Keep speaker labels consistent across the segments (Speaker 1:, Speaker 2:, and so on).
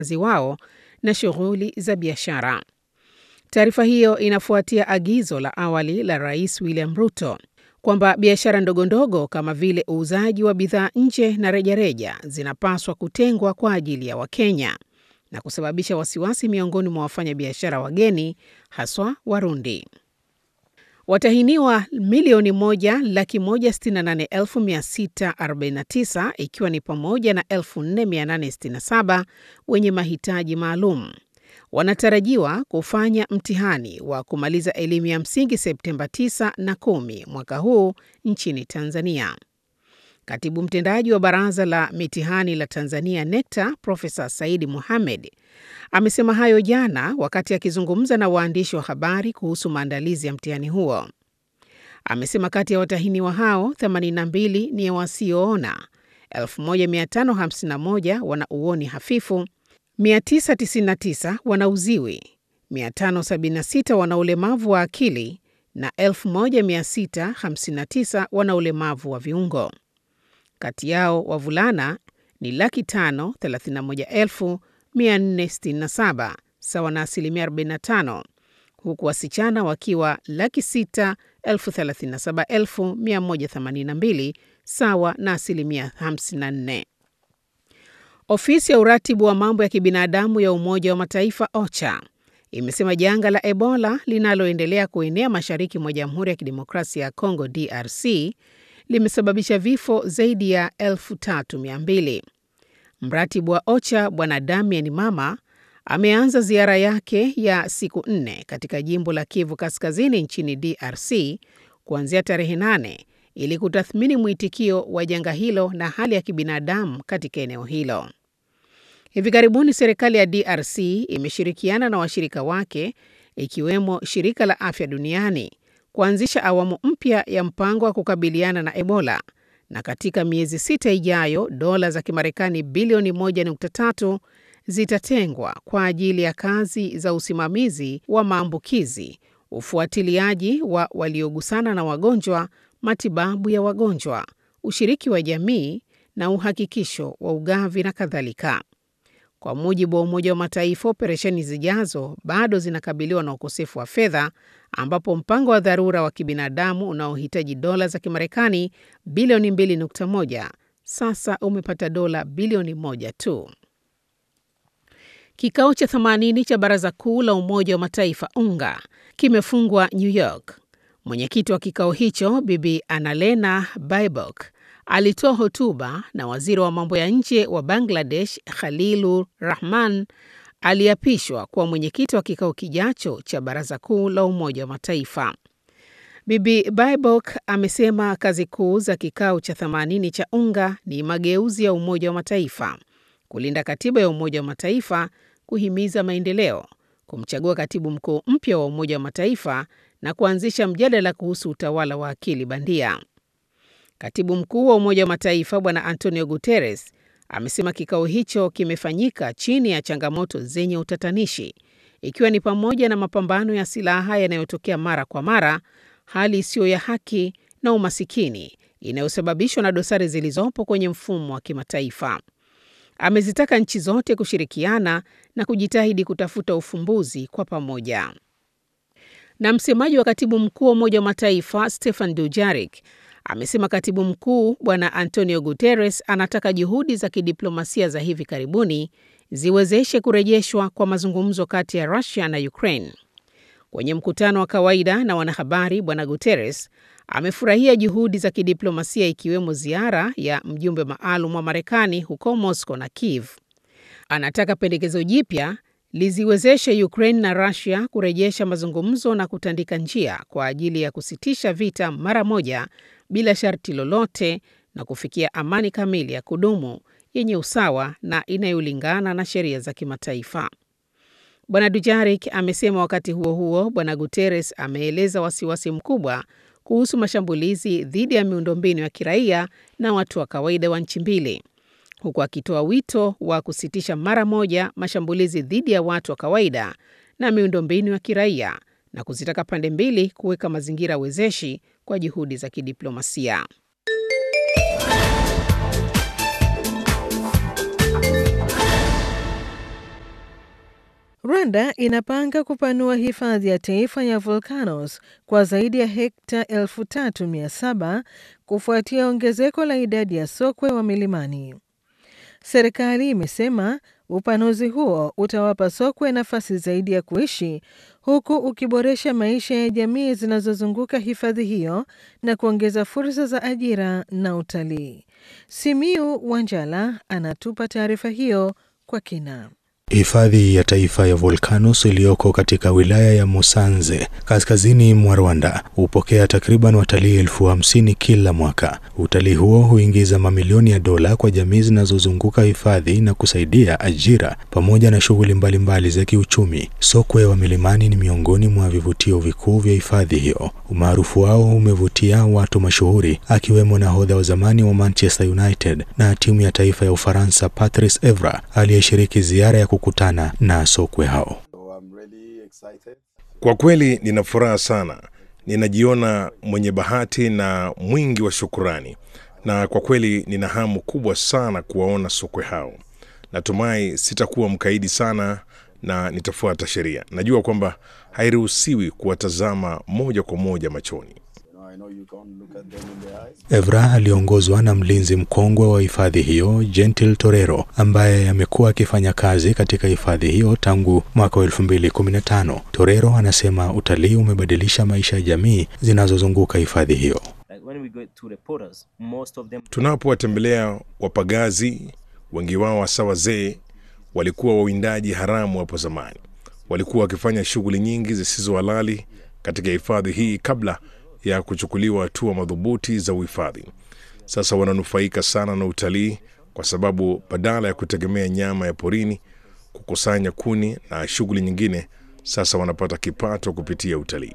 Speaker 1: wakazi wao na shughuli za biashara. Taarifa hiyo inafuatia agizo la awali la Rais William Ruto kwamba biashara ndogondogo kama vile uuzaji wa bidhaa nje na rejareja zinapaswa kutengwa kwa ajili ya Wakenya na kusababisha wasiwasi miongoni mwa wafanyabiashara wageni, haswa Warundi. Watahiniwa milioni 1,168,649 ikiwa ni pamoja na 4,867 wenye mahitaji maalum wanatarajiwa kufanya mtihani wa kumaliza elimu ya msingi Septemba 9 na 10 mwaka huu nchini Tanzania. Katibu mtendaji wa Baraza la Mitihani la Tanzania NECTA, Profesa Saidi Mohamed, amesema hayo jana wakati akizungumza na waandishi wa habari kuhusu maandalizi ya mtihani huo. Amesema kati ya watahiniwa hao 82 ni wasioona, 1,551 wana uoni hafifu, 999 wana uziwi, 576 wana ulemavu wa akili na 1,659 wana ulemavu wa viungo. Kati yao wavulana ni 531,467 sawa na 45%, huku wasichana wakiwa 637,182 sawa na 54%. Ofisi ya uratibu wa mambo ya kibinadamu ya Umoja wa Mataifa OCHA imesema janga la Ebola linaloendelea kuenea mashariki mwa Jamhuri ya Kidemokrasia ya Kongo DRC limesababisha vifo zaidi ya 3,200. Mratibu wa OCHA Bwana Damian Mama ameanza ziara yake ya siku 4 katika jimbo la Kivu Kaskazini nchini DRC kuanzia tarehe 8 ili kutathmini mwitikio wa janga hilo na hali ya kibinadamu katika eneo hilo. Hivi karibuni serikali ya DRC imeshirikiana na washirika wake ikiwemo Shirika la Afya Duniani kuanzisha awamu mpya ya mpango wa kukabiliana na Ebola, na katika miezi 6 ijayo dola za Kimarekani bilioni 1.3 zitatengwa kwa ajili ya kazi za usimamizi wa maambukizi, ufuatiliaji wa waliogusana na wagonjwa, matibabu ya wagonjwa, ushiriki wa jamii na uhakikisho wa ugavi na kadhalika. Kwa mujibu wa Umoja wa Mataifa, operesheni zijazo bado zinakabiliwa na ukosefu wa fedha, ambapo mpango wa dharura wa kibinadamu unaohitaji dola za Kimarekani bilioni 2.1 sasa umepata dola bilioni 1 tu. Kikao cha 80 cha Baraza Kuu la Umoja wa Mataifa UNGA kimefungwa New York. Mwenyekiti wa kikao hicho Bibi Annalena Baerbock alitoa hotuba na waziri wa mambo ya nje wa Bangladesh Khalilur Rahman aliapishwa kuwa mwenyekiti wa kikao kijacho cha Baraza Kuu la Umoja wa Mataifa. Bibi Baerbock amesema kazi kuu za kikao cha 80 cha UNGA ni mageuzi ya Umoja wa Mataifa, kulinda katiba ya Umoja wa Mataifa, kuhimiza maendeleo, kumchagua katibu mkuu mpya wa Umoja wa Mataifa na kuanzisha mjadala kuhusu utawala wa akili bandia. Katibu mkuu wa Umoja wa Mataifa Bwana Antonio Guterres amesema kikao hicho kimefanyika chini ya changamoto zenye utatanishi, ikiwa ni pamoja na mapambano ya silaha yanayotokea mara kwa mara, hali isiyo ya haki na umasikini inayosababishwa na dosari zilizopo kwenye mfumo wa kimataifa. Amezitaka nchi zote kushirikiana na kujitahidi kutafuta ufumbuzi kwa pamoja. Na msemaji wa katibu mkuu wa Umoja wa Mataifa Stefan Dujarric amesema katibu mkuu Bwana Antonio Guterres anataka juhudi za kidiplomasia za hivi karibuni ziwezeshe kurejeshwa kwa mazungumzo kati ya Russia na Ukraine. Kwenye mkutano wa kawaida na wanahabari, Bwana Guterres amefurahia juhudi za kidiplomasia ikiwemo ziara ya mjumbe maalum wa Marekani huko Moscow na Kiev. Anataka pendekezo jipya liziwezeshe Ukraine na Russia kurejesha mazungumzo na kutandika njia kwa ajili ya kusitisha vita mara moja bila sharti lolote na kufikia amani kamili ya kudumu yenye usawa na inayolingana na sheria za kimataifa. Bwana Dujarric amesema wakati huo huo, Bwana Guterres ameeleza wasiwasi mkubwa kuhusu mashambulizi dhidi ya miundombinu ya kiraia na watu wa kawaida wa nchi mbili, huku akitoa wito wa kusitisha mara moja mashambulizi dhidi ya watu wa kawaida na miundombinu ya kiraia na kuzitaka pande mbili kuweka mazingira wezeshi kwa juhudi za kidiplomasia.
Speaker 2: Rwanda inapanga kupanua hifadhi ya taifa ya volcanoes kwa zaidi ya hekta 3,700 kufuatia ongezeko la idadi ya sokwe wa milimani. Serikali imesema upanuzi huo utawapa sokwe nafasi zaidi ya kuishi huku ukiboresha maisha ya jamii zinazozunguka hifadhi hiyo na kuongeza fursa za ajira na utalii. Simiu Wanjala anatupa taarifa hiyo kwa kina.
Speaker 3: Hifadhi ya taifa ya Volcanoes iliyoko katika wilaya ya Musanze, kaskazini mwa Rwanda, hupokea takriban watalii 50,000 kila mwaka. Utalii huo huingiza mamilioni ya dola kwa jamii zinazozunguka hifadhi na kusaidia ajira pamoja na shughuli mbalimbali za kiuchumi. Sokwe wa milimani ni miongoni mwa vivutio vikuu vya hifadhi hiyo. Umaarufu wao umevutia watu mashuhuri akiwemo nahodha wa zamani wa Manchester United na timu ya taifa ya Ufaransa Patrice Evra aliyeshiriki ziara ya kukutana na sokwe hao.
Speaker 4: Kwa kweli nina furaha sana. Ninajiona mwenye bahati na mwingi wa shukrani. Na kwa kweli nina hamu kubwa sana kuwaona sokwe hao. Natumai sitakuwa mkaidi sana na nitafuata sheria. Najua kwamba hairuhusiwi kuwatazama moja kwa moja machoni.
Speaker 3: Evra aliongozwa na mlinzi mkongwe wa hifadhi hiyo, Gentil Torero, ambaye amekuwa akifanya kazi katika hifadhi hiyo tangu mwaka 2015. Torero anasema utalii umebadilisha maisha ya jamii zinazozunguka hifadhi hiyo.
Speaker 4: Tunapowatembelea wapagazi, wengi wao hasa wazee, walikuwa wawindaji haramu hapo zamani. Walikuwa wakifanya shughuli nyingi zisizo halali katika hifadhi hii kabla ya kuchukuliwa hatua madhubuti za uhifadhi. Sasa wananufaika sana na utalii kwa sababu badala ya kutegemea nyama ya porini, kukusanya kuni na shughuli nyingine, sasa wanapata kipato kupitia utalii.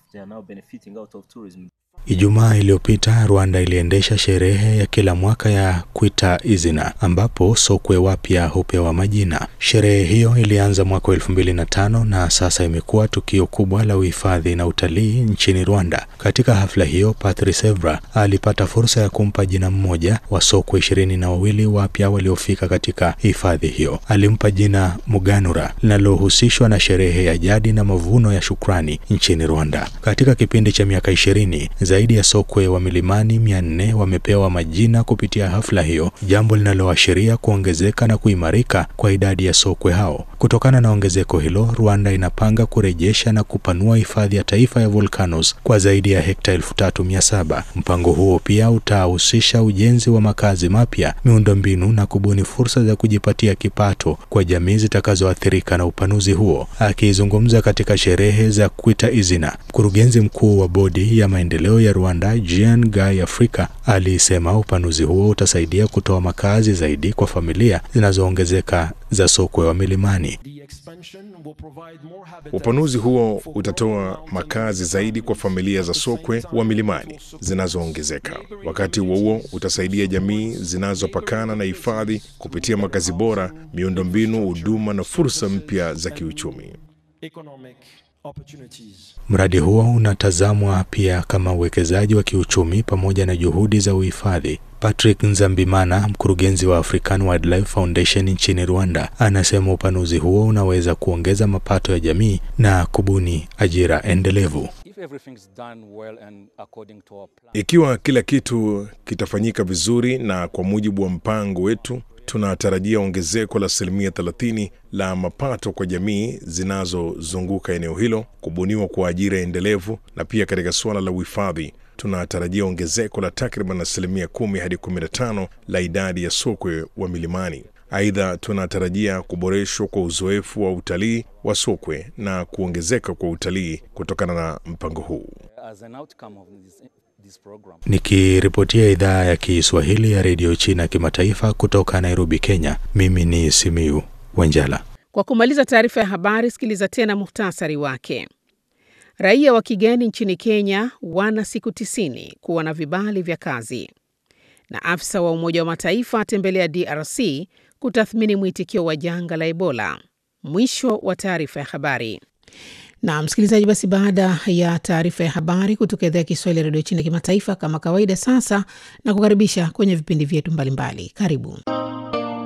Speaker 3: Ijumaa iliyopita Rwanda iliendesha sherehe ya kila mwaka ya Kwita Izina ambapo sokwe wapya hupewa majina. Sherehe hiyo ilianza mwaka 2005 na sasa imekuwa tukio kubwa la uhifadhi na utalii nchini Rwanda. Katika hafla hiyo, Patrice Evra alipata fursa ya kumpa jina mmoja wa sokwe 22 wapya waliofika katika hifadhi hiyo. Alimpa jina Muganura linalohusishwa na sherehe ya jadi na mavuno ya shukrani nchini Rwanda. Katika kipindi cha miaka 20, zaidi ya sokwe wa milimani 400 wamepewa majina kupitia hafla hiyo, jambo linaloashiria kuongezeka na kuimarika kwa idadi ya sokwe hao. Kutokana na ongezeko hilo, Rwanda inapanga kurejesha na kupanua hifadhi ya taifa ya Volcanoes kwa zaidi ya hekta 3,700. Mpango huo pia utahusisha ujenzi wa makazi mapya, miundombinu na kubuni fursa za kujipatia kipato kwa jamii zitakazoathirika na upanuzi huo. Akizungumza katika sherehe za Kwita Izina, mkurugenzi mkuu wa bodi ya maendeleo ya Rwanda, Jean Guy Afrika, alisema upanuzi huo utasaidia kutoa makazi zaidi kwa familia zinazoongezeka za sokwe wa milimani.
Speaker 4: Upanuzi huo utatoa makazi zaidi kwa familia za sokwe wa milimani zinazoongezeka. Wakati huo utasaidia jamii zinazopakana na hifadhi kupitia makazi bora, miundombinu, huduma na fursa mpya za kiuchumi.
Speaker 3: Mradi huo unatazamwa pia kama uwekezaji wa kiuchumi pamoja na juhudi za uhifadhi. Patrick Nzambimana, mkurugenzi wa African Wildlife Foundation nchini Rwanda, anasema upanuzi huo unaweza kuongeza mapato ya jamii na kubuni ajira endelevu.
Speaker 4: Ikiwa kila kitu kitafanyika vizuri na kwa mujibu wa mpango wetu, tunatarajia ongezeko la 30% la mapato kwa jamii zinazozunguka eneo hilo, kubuniwa kwa ajira endelevu, na pia katika suala la uhifadhi tunatarajia ongezeko la takriban 10 hadi 15 la idadi ya sokwe wa milimani. Aidha, tunatarajia kuboreshwa kwa uzoefu wa utalii wa sokwe na kuongezeka kwa utalii kutokana na mpango huu.
Speaker 3: Nikiripotia idhaa ya Kiswahili ya Radio China Kimataifa kutoka Nairobi, Kenya, mimi ni Simiu Wanjala.
Speaker 1: Kwa kumaliza taarifa ya habari, sikiliza tena muhtasari wake. Raia wa kigeni nchini Kenya wana siku 90 kuwa na vibali vya kazi. Na afisa wa Umoja wa Mataifa atembelea DRC kutathmini mwitikio wa janga la Ebola. Mwisho wa taarifa ya habari. Na msikilizaji, basi baada ya taarifa ya habari kutoka idhaa ya Kiswahili ya Radio China Kimataifa, kama kawaida sasa na kukaribisha kwenye vipindi vyetu mbalimbali. Karibu.